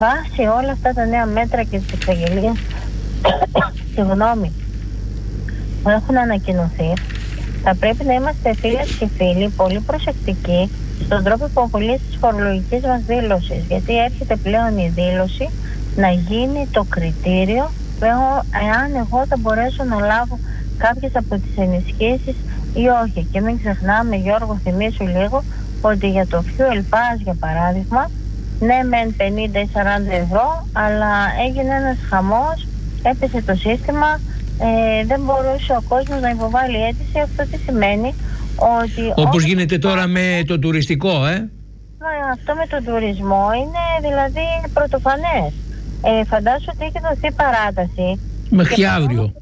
Βάσει όλα αυτά τα νέα μέτρα και τις εξαγγελίες που έχουν ανακοινωθεί, θα πρέπει να είμαστε φίλες και φίλοι πολύ προσεκτικοί στον τρόπο υποβολής της φορολογικής μας δήλωσης, γιατί έρχεται πλέον η δήλωση να γίνει το κριτήριο εάν εγώ θα μπορέσω να λάβω κάποιες από τις ενισχύσεις ή όχι. Και μην ξεχνάμε, Γιώργο, θυμίσου λίγο ότι για το fuel pass, για παράδειγμα, ναι μεν 50 ή 40 ευρώ, αλλά έγινε ένας χαμός, έπεσε το σύστημα, δεν μπορούσε ο κόσμος να υποβάλει αίτηση. Αυτό τι σημαίνει? Ότι όπως γίνεται τώρα με το τουριστικό, αυτό με τον τουρισμό είναι δηλαδή πρωτοφανές. Φαντάσου ότι έχει δοθεί παράταση μέχρι αύριο.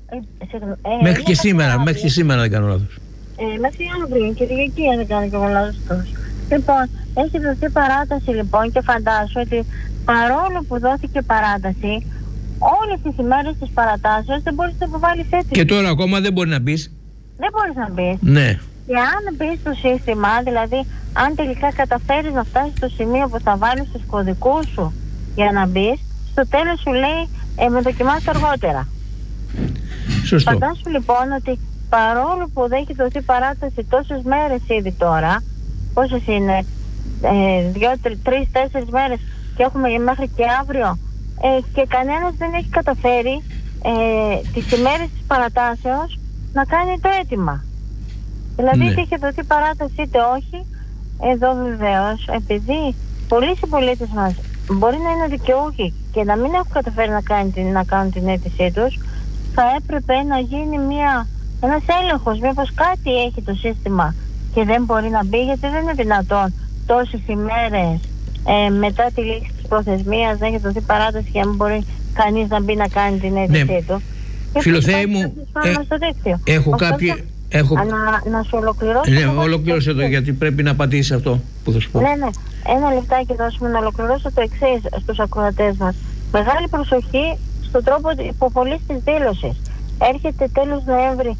Μέχρι και σήμερα, μέχρι και σήμερα δεν κάνω λάθος. Μέχρι αύριο, Κυριακή, αν δεν κάνω και εγώ λάθος. Λοιπόν, έχει δοθεί παράταση λοιπόν, και φαντάσου ότι παρόλο που δόθηκε παράταση, όλες τις ημέρες της παρατάσεως δεν μπορείς να υποβάλεις αίτηση. Και τώρα ακόμα δεν μπορεί να μπεις. Δεν μπορείς να μπεις. Ναι. Και αν μπεις στο σύστημα, δηλαδή αν τελικά καταφέρεις να φτάσεις στο σημείο που θα βάλεις τους κωδικούς σου για να μπεις, στο τέλος σου λέει με δοκιμάστε αργότερα. Σωστό. Φαντάσου λοιπόν ότι παρόλο που δεν έχει δοθεί παράταση τόσες μέρες ήδη τώρα, πόσες είναι, 2, 3, 4 μέρες και έχουμε μέχρι και αύριο, και κανένας δεν έχει καταφέρει τις ημέρες της παρατάσεως να κάνει το αίτημα. Δηλαδή είτε έχει δοθεί παράταση είτε όχι, εδώ βεβαίως, επειδή πολλοί συμπολίτες μας μπορεί να είναι δικαιούχοι και να μην έχουν καταφέρει να κάνουν την αίτησή τους, θα έπρεπε να γίνει ένας έλεγχος, μήπως κάτι έχει το σύστημα και δεν μπορεί να μπει, γιατί δεν είναι δυνατόν τόσες ημέρες μετά τη λήξη της προθεσμίας να έχει δοθεί παράταση και να μην μπορεί κανείς να μπει να κάνει την αίτησή του. Φιλοθέη μου, έχω κάποια... Να σου ολοκληρώσω. Ναι, ολοκλήρωσε το, γιατί πρέπει να απαντήσεις αυτό που θα σου πω. Ναι, ένα λεπτάκι δώσουμε να ολοκληρώσω το εξής στους ακροατές μας. Μεγάλη προσοχή στον τρόπο υποβολής της δήλωσης. Έρχεται τέλος Νοέμβρη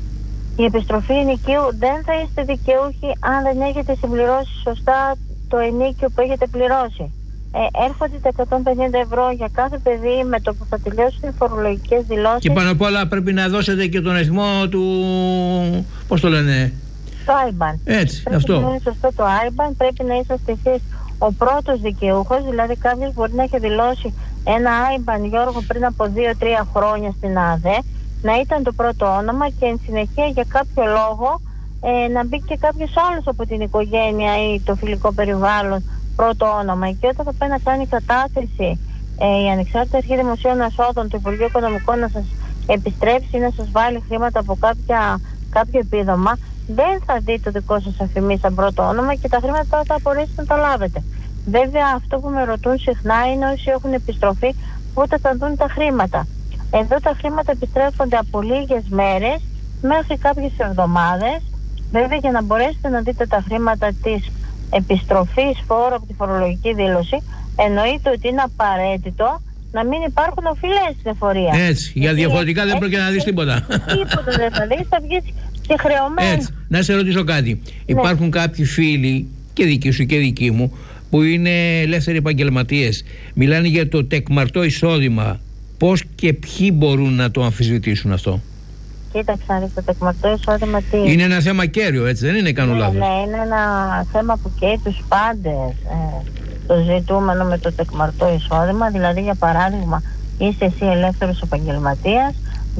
η επιστροφή ενοικίου. Δεν θα είστε δικαιούχοι αν δεν έχετε συμπληρώσει σωστά το ενίκιο που έχετε πληρώσει. Έρχονται τα 150 ευρώ για κάθε παιδί με το που θα τελειώσουν οι φορολογικές δηλώσεις. Και πάνω απ' όλα πρέπει να δώσετε και τον αριθμό του, πώς το λένε, το IBAN. Έτσι, πρέπει αυτό. να είναι σωστό το IBAN, πρέπει να είσαστε εσείς ο πρώτος δικαιούχος. Δηλαδή κάποιος μπορεί να έχει δηλώσει ένα IBAN, Γιώργο, πριν από 2-3 χρόνια στην ΑΔΕ, να ήταν το πρώτο όνομα και εν συνεχεία για κάποιο λόγο να μπει και κάποιος άλλος από την οικογένεια ή το φιλικό περιβάλλον πρώτο όνομα. Και όταν θα πάει να κάνει κατάθεση η Ανεξάρτητη Αρχή Δημοσίων Εσόδων, το Υπουργείο Οικονομικών, να σας επιστρέψει ή να σας βάλει χρήματα από κάποιο επίδομα, δεν θα δει το δικό σας αφημί σαν πρώτο όνομα και τα χρήματα θα απορρέσετε να τα λάβετε. Βέβαια, αυτό που με ρωτούν συχνά είναι όσοι έχουν επιστροφή, πότε θα δουν τα χρήματα. Εδώ τα χρήματα επιστρέφονται από λίγες μέρες μέχρι κάποιες εβδομάδες. Βέβαια, για να μπορέσετε να δείτε τα χρήματα της επιστροφής φόρου από τη φορολογική δήλωση, εννοείται ότι είναι απαραίτητο να μην υπάρχουν οφειλές στην εφορία. Έτσι, για διαφορετικά δεν πρόκειται να δεις τίποτα. Τίποτα δεν θα δεις, θα βγεις και χρεωμένο. Έτσι, να σε ρωτήσω κάτι. Υπάρχουν κάποιοι φίλοι, και δικοί σου και δικοί μου, που είναι ελεύθεροι επαγγελματίες. Μιλάνε για το τεκμαρτό εισόδημα. Πώς και ποιοι μπορούν να το αμφισβητήσουν αυτό? Κοίταξε, το τεκμαρτό εισόδημα τι είναι? Ένα θέμα κέριο, έτσι δεν είναι? Κάνω λάθος? Ναι, είναι ένα θέμα που καίει τους πάντες. Το ζητούμενο με το τεκμαρτό εισόδημα, δηλαδή για παράδειγμα είσαι εσύ ελεύθερος επαγγελματίας,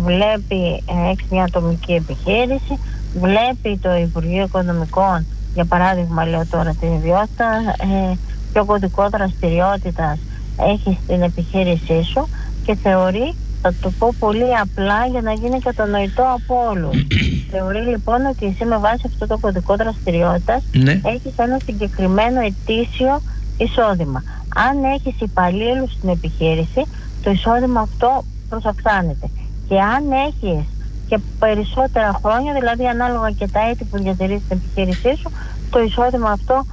έχεις μια ατομική επιχείρηση, βλέπει το Υπουργείο Οικονομικών, για παράδειγμα λέω τώρα την ιδιότητα, ποιο κωδικό δραστηριότητας έχεις στην επιχείρησή σου και θεωρεί, θα το πω πολύ απλά για να γίνει κατανοητό από όλους. Θεωρεί λοιπόν ότι εσύ με βάση αυτό το κωδικό δραστηριότητας έχεις ένα συγκεκριμένο ετήσιο εισόδημα. Αν έχεις υπαλλήλους στην επιχείρηση, το εισόδημα αυτό προσαυξάνεται. Και αν έχεις και περισσότερα χρόνια, δηλαδή ανάλογα και τα έτη που διατηρείς την επιχείρησή σου, το εισόδημα αυτό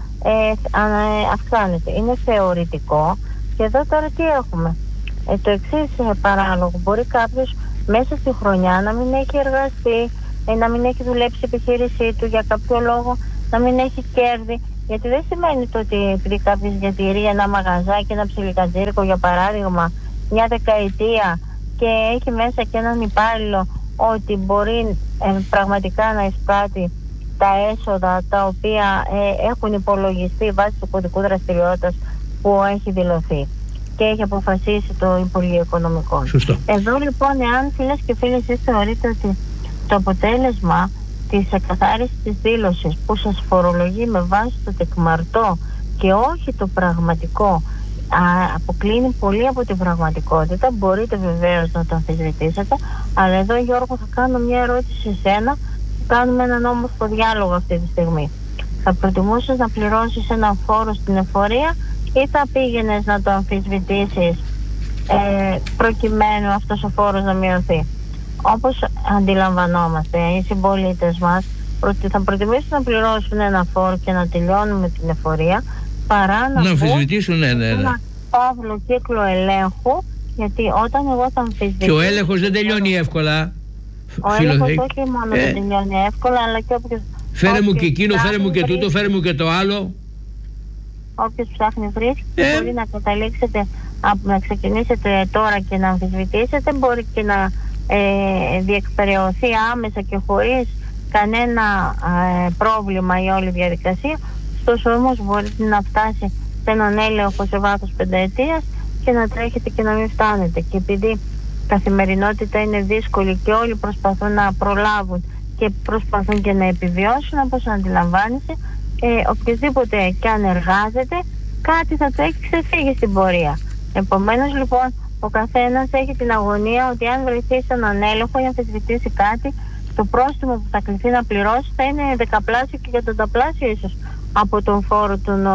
αυξάνεται. Είναι θεωρητικό. Και εδώ τώρα τι έχουμε? Το εξής παράλογο. Μπορεί κάποιος μέσα στη χρονιά να μην έχει εργαστεί, να μην έχει δουλέψει η επιχείρησή του για κάποιο λόγο, να μην έχει κέρδη Γιατί δεν σημαίνει το ότι επειδή κάποιος διατηρεί ένα μαγαζάκι, ένα ψιλικατζίρικο για παράδειγμα, μια δεκαετία και έχει μέσα και έναν υπάλληλο, ότι μπορεί πραγματικά να εισπράττει τα έσοδα τα οποία έχουν υπολογιστεί βάσει του κωδικού δραστηριότητας που έχει δηλωθεί και έχει αποφασίσει το Υπουργείο Οικονομικών. Σωστό. Εδώ λοιπόν, εάν φίλες και φίλοι εσείς θεωρείτε ότι το αποτέλεσμα της εκαθάρισης της δήλωσης που σας φορολογεί με βάση το τεκμαρτό και όχι το πραγματικό αποκλίνει πολύ από την πραγματικότητα, μπορείτε βεβαίως να το αμφισβητήσετε, αλλά εδώ, Γιώργο, θα κάνω μια ερώτηση σε σένα. Κάνουμε έναν όμορφο διάλογο αυτή τη στιγμή. Θα προτιμούσες να πληρώσεις ένα φόρο στην εφορία ή θα πήγαινες να το αμφισβητήσεις προκειμένου αυτός ο φόρος να μειωθεί? Όπως αντιλαμβανόμαστε οι συμπολίτες μας, θα προτιμήσουν να πληρώσουν ένα φόρο και να τελειώνουν με την εφορία παρά να αμφισβητήσουν ένα παύλο κύκλο ελέγχου, γιατί όταν εγώ θα αμφισβητήσω... Και ο έλεγχος δεν τελειώνει εύκολα. Ο έλεγχος όχι μόνο δεν τελειώνει εύκολα, αλλά και όποιος... Φέρε μου και εκείνο, φέρε μου και τούτο, φέρε μου και το άλλο. Όποιος ψάχνει βρίσκει, μπορεί να καταλήξετε, να ξεκινήσετε τώρα και να αμφισβητήσετε, μπορεί και να διεκπεραιωθεί άμεσα και χωρίς κανένα πρόβλημα η όλη διαδικασία. Ωστόσο όμως μπορείτε να φτάσει σε έναν έλεγχο σε βάθος 5 ετίας και να τρέχετε και να μην φτάνετε. Και επειδή η καθημερινότητα είναι δύσκολη και όλοι προσπαθούν να προλάβουν και προσπαθούν και να επιβιώσουν, όπως αντιλαμβάνεσαι, οποιοδήποτε και αν εργάζεται, κάτι θα το έχει ξεφύγει στην πορεία. Επομένως λοιπόν, ο καθένας έχει την αγωνία ότι αν βρεθεί σε έναν έλεγχο ή αμφισβητήσει κάτι, το πρόστιμο που θα κληθεί να πληρώσει θα είναι δεκαπλάσιο και εκατονταπλάσιο ίσως από τον φόρο ο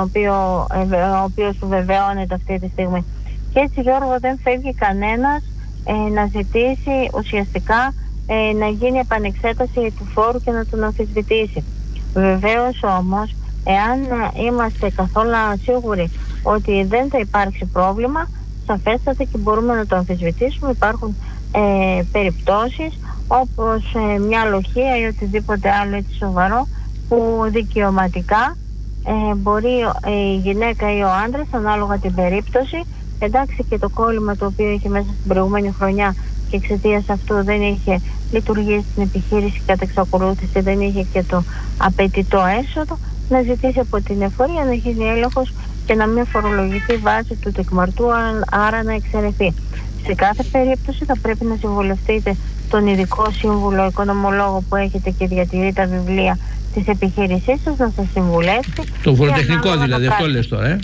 οποίος σου βεβαιώνεται αυτή τη στιγμή. Και έτσι, Γιώργο, δεν φεύγει κανένας να ζητήσει ουσιαστικά να γίνει επανεξέταση του φόρου και να τον αμφισβητήσει. Βεβαίως όμως, εάν είμαστε καθόλου σίγουροι ότι δεν θα υπάρξει πρόβλημα, σαφέστατα και μπορούμε να το αμφισβητήσουμε. Υπάρχουν περιπτώσεις όπως μια λοχεία ή οτιδήποτε άλλο έτσι σοβαρό, που δικαιωματικά μπορεί η γυναίκα ή ο άντρας, ανάλογα την περίπτωση, εντάξει, και το κόλλημα το οποίο είχε μέσα στην προηγούμενη χρονιά και εξαιτίας αυτού δεν είχε λειτουργήσει στην επιχείρηση κατά εξακολούθηση, δεν είχε και το απαιτητό έσοδο, να ζητήσει από την εφορία να γίνει έλεγχος και να μην φορολογηθεί βάση του τεκμαρτού, άρα να εξαιρεθεί. Σε κάθε περίπτωση θα πρέπει να συμβουλευτείτε τον ειδικό σύμβουλο οικονομολόγο που έχετε και διατηρεί τα βιβλία της επιχείρησής σας, να σας συμβουλεύσει. Το φοροτεχνικό δηλαδή, αυτό λες τώρα,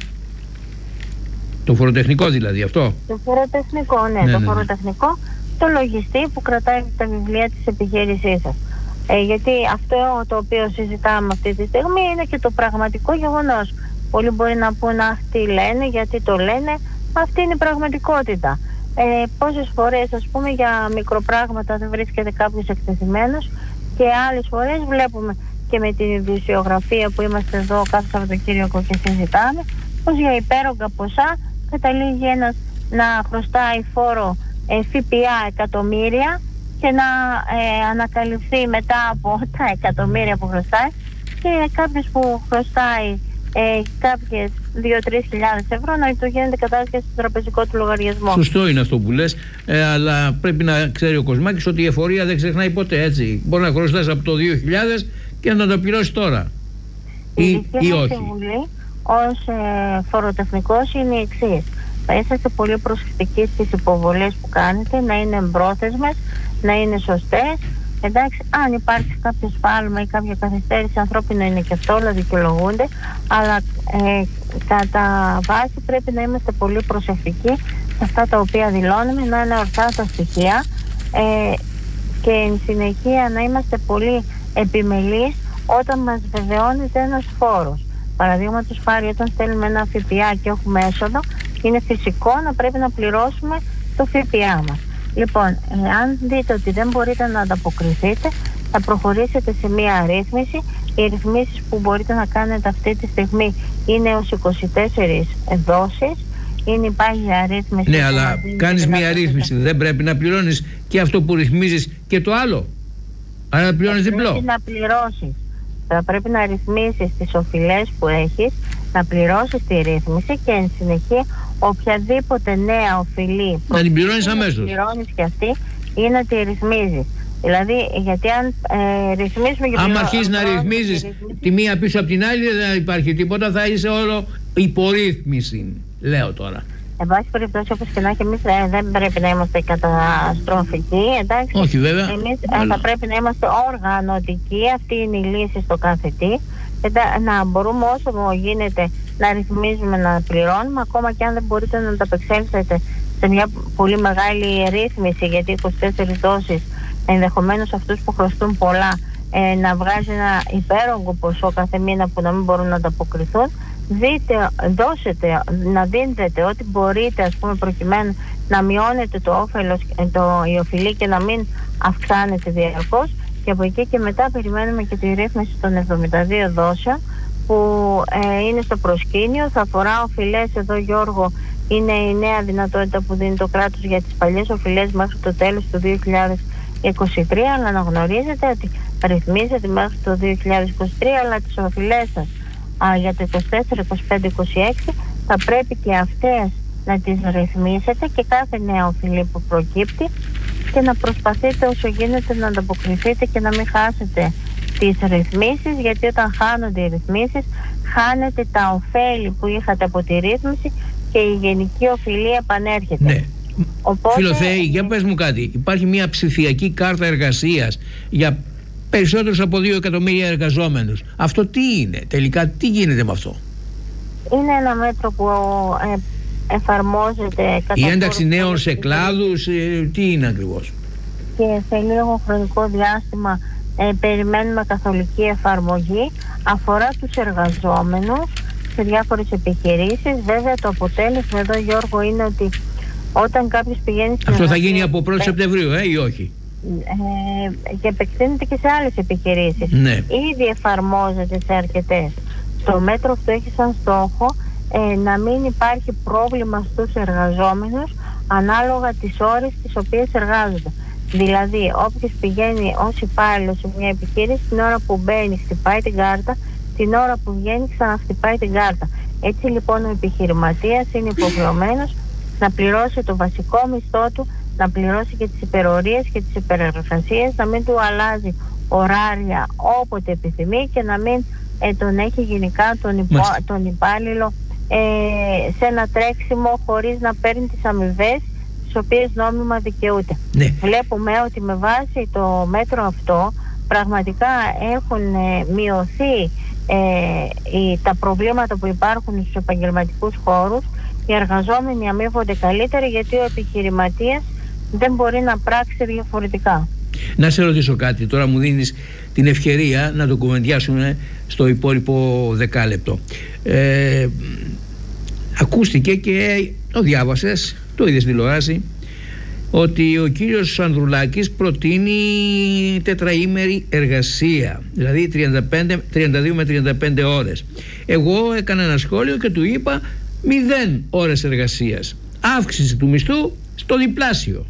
Το φοροτεχνικό δηλαδή, αυτό. Το φοροτεχνικό, ναι, το φοροτεχνικό, το λογιστή που κρατάει τα βιβλία της επιχείρησής σας. Γιατί αυτό το οποίο συζητάμε αυτή τη στιγμή είναι και το πραγματικό γεγονός. Πολλοί μπορεί να πούν, αχ, τι λένε, γιατί το λένε, αυτή είναι η πραγματικότητα. Πόσες φορές, ας πούμε, για μικροπράγματα δεν βρίσκεται κάποιος εκτεθειμένος, και άλλες φορές βλέπουμε και με την ειδησιογραφία που είμαστε εδώ κάθε Σαββατοκύριακο και συζητάμε, πως για υπέρογκα ποσά καταλήγει ένας να χρωστάει φόρο ΦΠΑ εκατομμύρια και να ανακαλυφθεί μετά από τα εκατομμύρια που χρωστάει, και κάποιος που χρωστάει κάποιες 2-3 χιλιάδες ευρώ να το γίνεται κατάσχεση στο τραπεζικό του λογαριασμό. Σωστό είναι αυτό που λες, αλλά πρέπει να ξέρει ο Κοσμάκης ότι η εφορία δεν ξεχνάει ποτέ, έτσι. Μπορεί να χρωστάς από το 2000 και να το πληρώσει τώρα ή όχι. Συμβουλή ως φοροτεχνικός είναι η εξής: θα είσαστε πολύ προσεκτικοί στις υποβολές που κάνετε, να είναι εμπρόθεσμες, να είναι σωστές. Εντάξει, αν υπάρχει κάποιο σφάλμα ή κάποια καθυστέρηση, ανθρώπινο είναι και αυτό, όλα δικαιολογούνται, αλλά κατά βάση πρέπει να είμαστε πολύ προσεκτικοί σε αυτά τα οποία δηλώνουμε, να είναι ορθά τα στοιχεία, και εν συνεχεία να είμαστε πολύ επιμελείς όταν μας βεβαιώνεται ένας φόρος. Παραδείγματος χάρη, όταν στέλνουμε ένα ΦΠΑ και έχουμε έσοδο, είναι φυσικό να πρέπει να πληρώσουμε το ΦΠΑ μας. Λοιπόν, αν δείτε ότι δεν μπορείτε να ανταποκριθείτε, θα προχωρήσετε σε μία αρρύθμιση. Οι ρυθμίσεις που μπορείτε να κάνετε αυτή τη στιγμή είναι έως 24 δόσεις. Υπάρχει αρρύθμιση. Ναι, αλλά κάνεις μία αρρύθμιση, δεν πρέπει να πληρώνεις και αυτό που ρυθμίζεις και το άλλο? Άρα πληρώνεις διπλό. Πρέπει να πληρώσεις Θα πρέπει να ρυθμίσεις τις οφειλές που έχεις, να πληρώσεις τη ρύθμιση και εν συνεχεία οποιαδήποτε νέα οφειλή να την πληρώνεις αμέσως. Να πληρώνεις και αυτή ή να τη ρυθμίζεις. Δηλαδή, γιατί αν ρυθμίσουμε και άμα αρχίσεις να ρυθμίζεις τη μία πίσω από την άλλη, δεν υπάρχει τίποτα, θα είσαι όλο υπορύθμιση, λέω τώρα. Εν πάση περιπτώσει, όπως και να έχει, εμείς δεν πρέπει να είμαστε καταστροφικοί, εντάξει. Όχι, βέβαια. Εμείς θα πρέπει να είμαστε οργανωτικοί, αυτή είναι η λύση στο κάθε τι. Να μπορούμε όσο γίνεται να ρυθμίζουμε, να πληρώνουμε, ακόμα και αν δεν μπορείτε να ανταπεξέλθετε σε μια πολύ μεγάλη ρύθμιση, γιατί 24 δόσεις ενδεχομένως αυτούς που χρωστούν πολλά να βγάζει ένα υπέρογκο ποσό κάθε μήνα που να μην μπορούν να ανταποκριθούν. Δώσετε, να δίνετε ό,τι μπορείτε, ας πούμε, προκειμένου να μειώνετε το όφελος, η οφειλή και να μην αυξάνεται διαρκώς, και από εκεί και μετά περιμένουμε και τη ρύθμιση των 72 δόσεων που είναι στο προσκήνιο. Θα αφορά οφειλές, εδώ Γιώργο, είναι η νέα δυνατότητα που δίνει το κράτος για τις παλιές οφειλές μέχρι το τέλος του 2023, αλλά να γνωρίζετε ότι ρυθμίζεται μέχρι το 2023, αλλά τις οφειλές σας για το 24, 25, 26 θα πρέπει και αυτές να τις ρυθμίσετε, και κάθε νέα οφειλή που προκύπτει, και να προσπαθείτε όσο γίνεται να ανταποκριθείτε και να μην χάσετε τις ρυθμίσεις, γιατί όταν χάνονται οι ρυθμίσεις χάνετε τα ωφέλη που είχατε από τη ρύθμιση και η γενική οφειλή επανέρχεται. Ναι. Οπότε, Φιλοθέη, για πες μου κάτι. Υπάρχει μια ψηφιακή κάρτα εργασίας για περισσότερους από 2 εκατομμύρια εργαζόμενους. Αυτό τι είναι τελικά, τι γίνεται με αυτό? Είναι ένα μέτρο που εφαρμόζεται η ένταξη νέων σε κλάδους, τι είναι ακριβώς? Και σε λίγο χρονικό διάστημα περιμένουμε καθολική εφαρμογή. Αφορά τους εργαζόμενους σε διάφορες επιχειρήσεις. Βέβαια το αποτέλεσμα εδώ, Γιώργο, είναι ότι όταν κάποιος πηγαίνει στην αυτό θα γίνει από 1η Σεπτεμβρίου ή όχι? Και επεκτείνεται και σε άλλες επιχειρήσεις. Ναι. Ήδη εφαρμόζεται σε αρκετές. Το μέτρο αυτό έχει σαν στόχο να μην υπάρχει πρόβλημα στους εργαζόμενους ανάλογα τις ώρες τις οποίες εργάζονται. Δηλαδή, όποιος πηγαίνει ως υπάλληλος σε μια επιχείρηση, την ώρα που μπαίνει χτυπάει την κάρτα, την ώρα που βγαίνει ξαναχτυπάει την κάρτα. Έτσι λοιπόν ο επιχειρηματίας είναι υποχρεωμένος να πληρώσει το βασικό μισθό του, να πληρώσει και τις υπερορίες και τις υπερεργασίες, να μην του αλλάζει ωράρια όποτε επιθυμεί και να μην τον έχει γενικά τον υπάλληλο σε ένα τρέξιμο χωρίς να παίρνει τις αμοιβές τις οποίες νόμιμα δικαιούται. Ναι. Βλέπουμε ότι με βάση το μέτρο αυτό πραγματικά έχουν μειωθεί τα προβλήματα που υπάρχουν στους επαγγελματικούς χώρους. Οι εργαζόμενοι αμείβονται καλύτερα, γιατί ο επιχειρηματίας δεν μπορεί να πράξει διαφορετικά. Να σε ρωτήσω κάτι, τώρα μου δίνεις την ευκαιρία να το κουβεντιάσουμε στο υπόλοιπο δεκάλεπτο. Ακούστηκε και το διάβασες, το είδες στη τηλεόραση, ότι ο κύριος Ανδρουλάκης προτείνει τετραήμερη εργασία, δηλαδή 32 με 35 ώρες. Εγώ έκανα ένα σχόλιο και του είπα 0 ώρες εργασίας, αύξηση του μισθού στο διπλάσιο.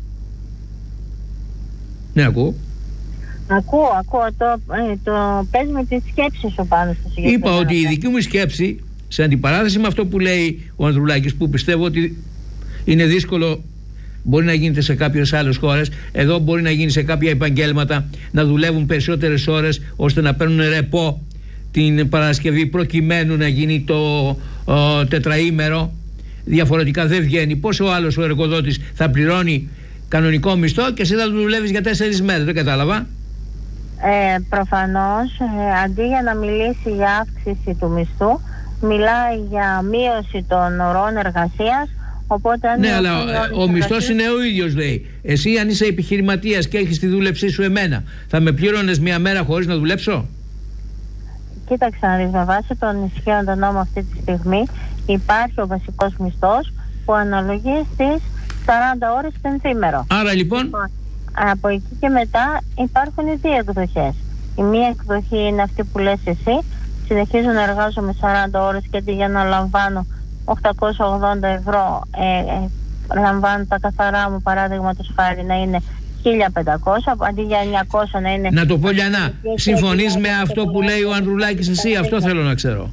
Ναι, ακούω. Ακούω. Το πες με τη σκέψη σου πάνω στο συγκεκριμένο. Είπα ότι η δική μου σκέψη, σε αντιπαράθεση με αυτό που λέει ο Ανδρουλάκης, που πιστεύω ότι είναι δύσκολο, μπορεί να γίνεται σε κάποιες άλλες χώρες, εδώ μπορεί να γίνει σε κάποια επαγγέλματα, να δουλεύουν περισσότερες ώρες ώστε να παίρνουν ρεπό την Παρασκευή προκειμένου να γίνει το τετραήμερο. Διαφορετικά δεν βγαίνει. Πόσο άλλος ο εργοδότης θα πληρώνει κανονικό μισθό και εσύ θα δουλεύεις για 4 μέρες? Δεν κατάλαβα. Προφανώς αντί για να μιλήσει για αύξηση του μισθού, μιλάει για μείωση των ωρών εργασίας. Οπότε, ναι, αλλά ο μισθός είναι ο ίδιος, λέει. Εσύ αν είσαι επιχειρηματίας και έχεις τη δούλεψή σου εμένα, θα με πλήρωνες μια μέρα χωρίς να δουλέψω? Κοίταξε να δεις, με βάση τον ισχύοντα νόμο αυτή τη στιγμή υπάρχει ο βασικός μισθός που αναλογεί στις 40 ώρες πενθήμερο. Άρα λοιπόν από εκεί και μετά υπάρχουν οι δύο εκδοχές. Η μία εκδοχή είναι αυτή που λες εσύ, συνεχίζω να εργάζομαι 40 ώρες και αντί για να λαμβάνω 880 ευρώ, λαμβάνω τα καθαρά μου, παράδειγματος χάρη, να είναι 1.500, αντί για 900 να είναι... Να το πω, Λιανά, συμφωνείς με αυτό που λέει ο Ανδρουλάκης εσύ? Αυτό θέλω να ξέρω.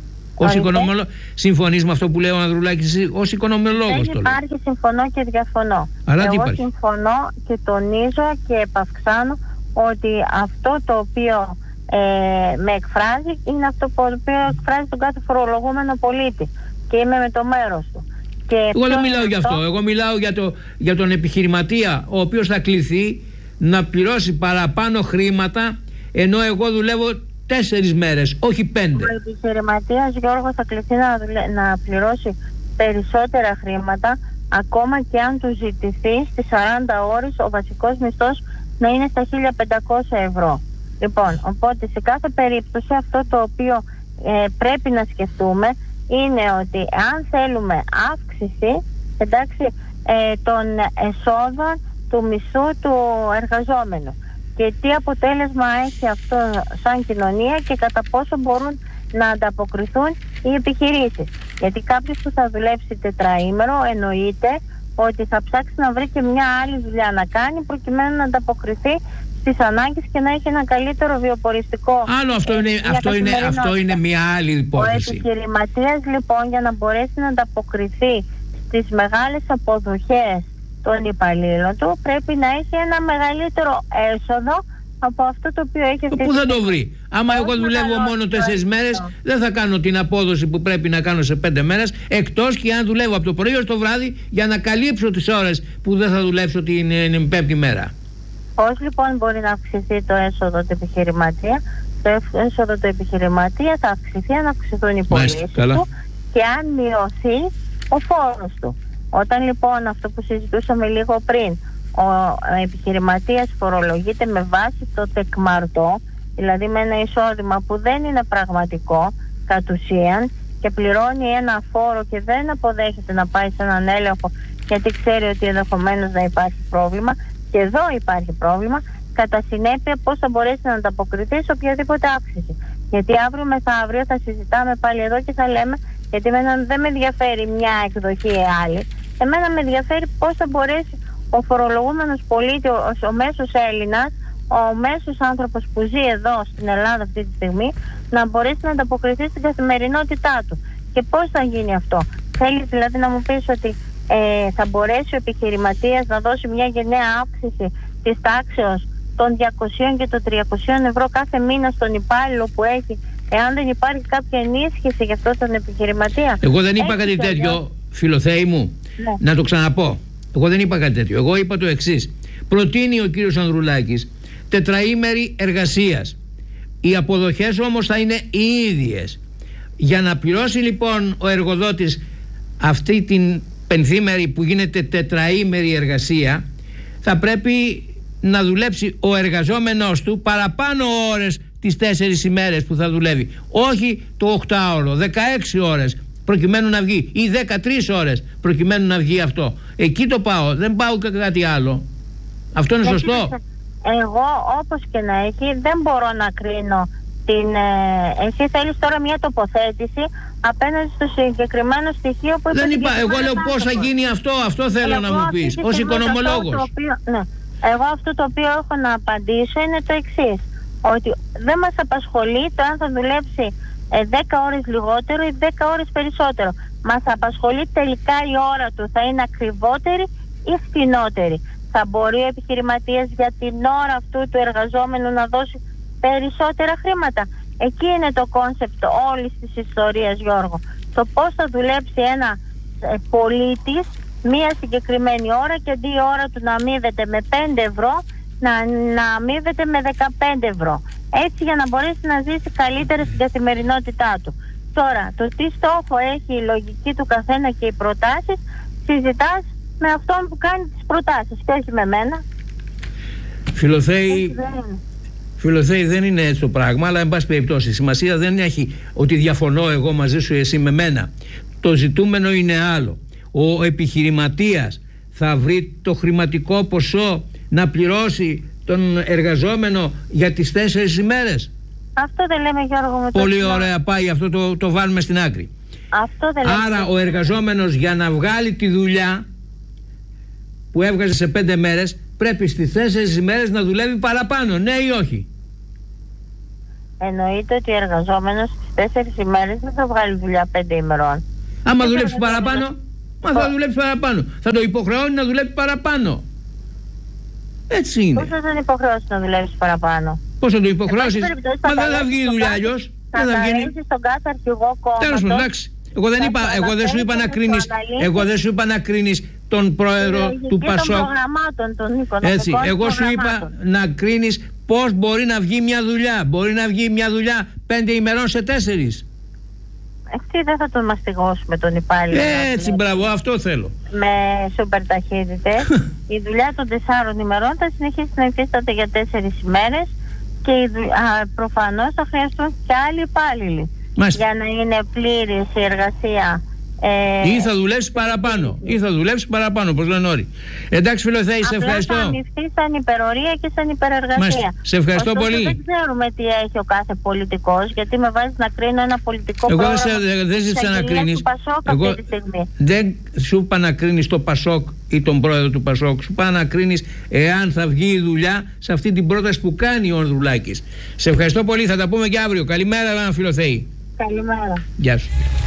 Συμφωνείς με αυτό που λέει ο Ανδρουλάκης εσύ ως οικονομολόγος? Δεν υπάρχει, συμφωνώ και διαφωνώ. Αλλά εγώ συμφωνώ και τονίζω και επαυξάνω ότι αυτό το οποίο με εκφράζει είναι αυτό το οποίο εκφράζει τον κάθε φορολογούμενο πολίτη, και είμαι με το μέρος του. Και εγώ δεν μιλάω για αυτό. Εγώ μιλάω για τον επιχειρηματία, ο οποίος θα κληθεί να πληρώσει παραπάνω χρήματα, ενώ εγώ δουλεύω 4 μέρες, όχι 5. Ο επιχειρηματίας, Γιώργο, θα κληθεί να πληρώσει περισσότερα χρήματα, ακόμα και αν του ζητηθεί στις 40 ώρες ο βασικός μισθός να είναι στα 1.500 ευρώ. Λοιπόν, οπότε σε κάθε περίπτωση αυτό το οποίο πρέπει να σκεφτούμε είναι ότι αν θέλουμε αύξηση, εντάξει, των εσόδων του μισθού του εργαζόμενου, και τι αποτέλεσμα έχει αυτό σαν κοινωνία και κατά πόσο μπορούν να ανταποκριθούν οι επιχειρήσεις. Γιατί κάποιος που θα δουλέψει τετραήμερο εννοείται ότι θα ψάξει να βρει και μια άλλη δουλειά να κάνει προκειμένου να ανταποκριθεί στις ανάγκες και να έχει ένα καλύτερο βιοποριστικό. Άλλο αυτό είναι μια άλλη υπόθεση. Ο επιχειρηματίας λοιπόν, για να μπορέσει να ανταποκριθεί στις μεγάλες αποδοχές των υπαλλήλων του, πρέπει να έχει ένα μεγαλύτερο έσοδο από αυτό το οποίο έχει αυτή. Πού θα το βρει? Άμα εγώ δουλεύω μόνο 4 μέρες, δεν θα κάνω την απόδοση που πρέπει να κάνω σε 5 μέρες, εκτός και αν δουλεύω από το πρωί ως το βράδυ για να καλύψω τις ώρες που δεν θα δουλέψω την 5η μέρα. Πώς λοιπόν μπορεί να αυξηθεί το έσοδο του επιχειρηματία? Το έσοδο του επιχειρηματία θα αυξηθεί αν αυξηθούν οι πωλήσεις του και αν μειωθεί ο φόρος του. Όταν λοιπόν, αυτό που συζητούσαμε λίγο πριν, ο επιχειρηματίας φορολογείται με βάση το τεκμαρτό, δηλαδή με ένα εισόδημα που δεν είναι πραγματικό κατ' ουσίαν, και πληρώνει ένα φόρο και δεν αποδέχεται να πάει σε έναν έλεγχο γιατί ξέρει ότι ενδεχομένως να υπάρχει πρόβλημα, και εδώ υπάρχει πρόβλημα, κατά συνέπεια πώς θα μπορέσει να ανταποκριθεί σε οποιαδήποτε αύξηση. Γιατί αύριο μεθαύριο θα συζητάμε πάλι εδώ και θα λέμε, γιατί δεν με ενδιαφέρει μια εκδοχή ή άλλη, εμένα με ενδιαφέρει πώς θα μπορέσει ο φορολογούμενος πολίτης, ο μέσος Έλληνας, ο μέσος άνθρωπος που ζει εδώ στην Ελλάδα αυτή τη στιγμή, να μπορέσει να ανταποκριθεί στην καθημερινότητά του. Και πώς θα γίνει αυτό? Θέλει δηλαδή να μου πεις ότι θα μπορέσει ο επιχειρηματίας να δώσει μια γενναία αύξηση της τάξεως των 200 και των 300 ευρώ κάθε μήνα στον υπάλληλο που έχει, εάν δεν υπάρχει κάποια ενίσχυση για αυτό τον επιχειρηματία? Εγώ δεν είπα κάτι τέτοιο, Φιλοθέη μου. Ναι. Να το ξαναπώ. Εγώ δεν είπα κάτι τέτοιο. Εγώ είπα το εξής. Προτείνει ο κύριος Ανδρουλάκης τετραήμερη εργασίας. Οι αποδοχές όμως θα είναι οι ίδιες. Για να πληρώσει λοιπόν ο εργοδότης αυτή την πενθήμερη που γίνεται τετραήμερη εργασία, θα πρέπει να δουλέψει ο εργαζόμενος του παραπάνω ώρες τις 4 ημέρες που θα δουλεύει. Όχι το 8ωρο, 16 ώρες προκειμένου να βγει, ή 13 ώρες προκειμένου να βγει αυτό. Εκεί το πάω, δεν πάω κάτι άλλο. Αυτό είναι σωστό? Εγώ όπως και να έχει δεν μπορώ να κρίνω εσύ θέλεις τώρα μια τοποθέτηση απέναντι στο συγκεκριμένο στοιχείο που δεν είπα. Εγώ λέω πώς θα γίνει αυτό θέλω να μου πεις ως οικονομολόγος. Εγώ αυτό το οποίο έχω να απαντήσω είναι το εξής, ότι δεν μας απασχολεί το αν θα δουλέψει 10 ώρες λιγότερο ή 10 ώρες περισσότερο. Μας απασχολεί τελικά η ώρα του θα είναι ακριβότερη ή φθηνότερη. Θα μπορεί ο επιχειρηματίας για την ώρα αυτού του εργαζόμενου να δώσει περισσότερα χρήματα? Εκεί είναι το κόνσεπτ όλης της ιστορίας, Γιώργο. Το πώς θα δουλέψει ένα πολίτης μία συγκεκριμένη ώρα και αντί η ώρα του να αμείβεται με 5 ευρώ να αμείβεται με 15 ευρώ. Έτσι για να μπορέσει να ζήσει καλύτερα στην καθημερινότητά του. Τώρα, το τι στόχο έχει η λογική του καθένα και οι προτάσεις συζητάς με αυτόν που κάνει τις προτάσεις και όχι με μένα. Φιλοθέη, δεν είναι έτσι το πράγμα, αλλά εν πάση περιπτώσει σημασία δεν έχει ότι διαφωνώ εγώ μαζί σου, εσύ με μένα. Το ζητούμενο είναι άλλο. Ο επιχειρηματίας θα βρει το χρηματικό ποσό να πληρώσει τον εργαζόμενο για τις 4 ημέρες? Αυτό δεν λέμε, Γιώργο μου. Πολύ ωραία, πάει αυτό, το βάλουμε στην άκρη. Αυτό δεν λέμε. Άρα ο εργαζόμενος για να βγάλει τη δουλειά που έβγαζε σε 5 μέρες πρέπει στις 4 ημέρες να δουλεύει παραπάνω, ναι ή όχι? Εννοείται ότι ο εργαζόμενος στις 4 ημέρες δεν θα βγάλει δουλειά 5 ημερών. Άμα δουλέψει παραπάνω, θα δουλέψει παραπάνω. Θα το υποχρεώνει να δουλεύει παραπάνω. Έτσι είναι. Πώς θα τον υποχρεώσει να δουλέψει παραπάνω? Πώς θα το υποχρεώσει? Μα δεν θα βγει η δουλειά αλλιώς. Θα βγει στον κάθε αρχηγό κόμματος. Τέλος πάντων, εντάξει. Εγώ δεν σου είπα να κρίνεις τον πρόεδρο του Πασόκ. Έτσι, εγώ σου είπα να κρίνεις πώς μπορεί να βγει μια δουλειά. Μπορεί να βγει μια δουλειά 5 ημερών σε 4. Αυτή δεν θα τον μαστιγώσουμε τον υπάλληλο. Έτσι, μπράβο, αυτό θέλω. Με σούπερ ταχύτητες. Η δουλειά των 4 ημερών θα συνεχίσει να υφίσταται για 4 ημέρες και προφανώς θα χρειαστούν και άλλοι υπάλληλοι. Για να είναι πλήρης η εργασία. Ή θα δουλέψει παραπάνω. Πώς λένε όλοι. Εντάξει, Φιλοθέη, σε ευχαριστώ. Θα ανοιχτεί σαν υπερορία και σαν υπερεργασία. Σε ευχαριστώ πολύ. Δεν ξέρουμε τι έχει ο κάθε πολιτικός, γιατί με βάζει να κρίνω ένα πολιτικό πρόγραμμα. Εγώ δεν ζήτησα να κρίνεις. Εγώ δεν σου είπα να κρίνεις το Πασόκ ή τον πρόεδρο του Πασόκ. Σου είπα να κρίνεις εάν θα βγει η δουλειά σε αυτή την πρόταση που κάνει ο Ανδρουλάκης. Σε ευχαριστώ πολύ. Θα τα πούμε και αύριο. Καλημέρα, Φιλοθέη. Καλημέρα. Γεια σου.